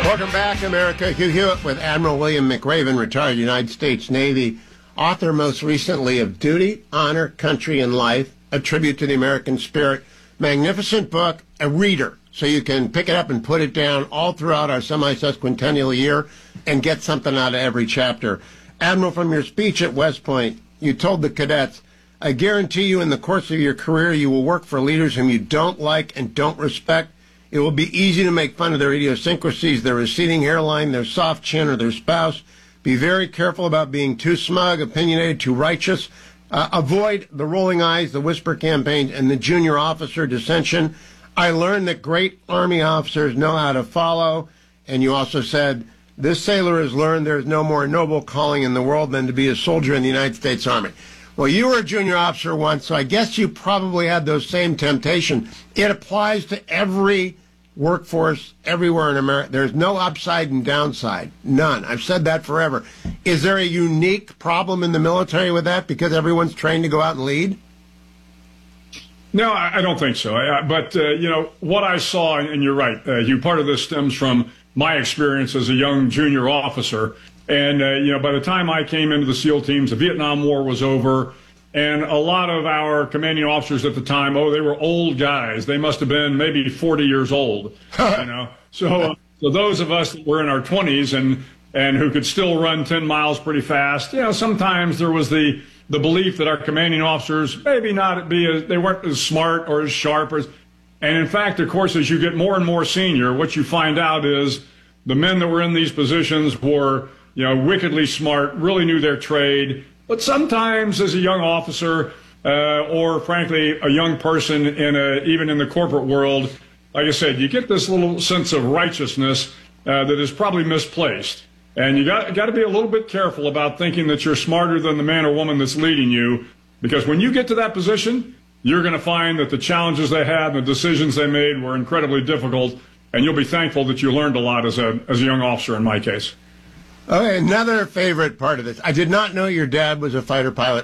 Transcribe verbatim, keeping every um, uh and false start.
Welcome back, America. Hugh Hewitt with Admiral William McRaven, retired United States Navy, author most recently of Duty, Honor, Country, and Life, A Tribute to the American Spirit. Magnificent book, a reader, so you can pick it up and put it down all throughout our semi-sesquicentennial year and get something out of every chapter. Admiral, from your speech at West Point, you told the cadets, I guarantee you in the course of your career you will work for leaders whom you don't like and don't respect. It will be easy to make fun of their idiosyncrasies, their receding hairline, their soft chin, or their spouse. Be very careful about being too smug, opinionated, too righteous. Uh, avoid the rolling eyes, the whisper campaigns, and the junior officer dissension. I learned that great Army officers know how to follow. And you also said, this sailor has learned there is no more noble calling in the world than to be a soldier in the United States Army. Well, you were a junior officer once, so I guess you probably had those same temptations. It applies to every workforce everywhere in America. There's no upside and downside. None. I've said that forever. Is there a unique problem in the military with that because everyone's trained to go out and lead? No, I don't think so. I, but, uh, you know, what I saw, and you're right, uh, Hugh, part of this stems from my experience as a young junior officer. And, uh, you know, by the time I came into the SEAL teams, the Vietnam War was over. And a lot of our commanding officers at the time, oh, they were old guys. They must have been maybe forty years old, you know. So, uh, so those of us that were in our twenties and and who could still run ten miles pretty fast, you know, sometimes there was the the belief that our commanding officers maybe not be as, they weren't as smart or as sharp as. And in fact, of course, as you get more and more senior, what you find out is the men that were in these positions were, you know, wickedly smart, really knew their trade. But sometimes as a young officer uh, or, frankly, a young person in a, even in the corporate world, like I said, you get this little sense of righteousness uh, that is probably misplaced. And you got, got to be a little bit careful about thinking that you're smarter than the man or woman that's leading you, because when you get to that position, you're going to find that the challenges they had and the decisions they made were incredibly difficult, and you'll be thankful that you learned a lot as a, as a young officer in my case. Okay, another favorite part of this. I did not know your dad was a fighter pilot.